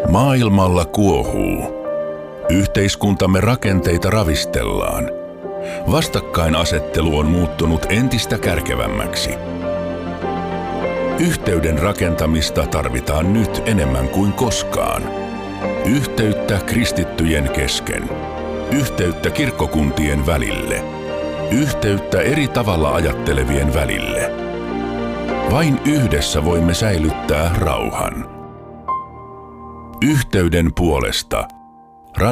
Maailmalla kuohuu. Yhteiskuntamme rakenteita ravistellaan. Vastakkainasettelu on muuttunut entistä kärkevämmäksi. Yhteyden rakentamista tarvitaan nyt enemmän kuin koskaan. Yhteyttä kristittyjen kesken. Yhteyttä kirkkokuntien välille. Yhteyttä eri tavalla ajattelevien välille. Vain yhdessä voimme säilyttää rauhan. Yhteyden puolesta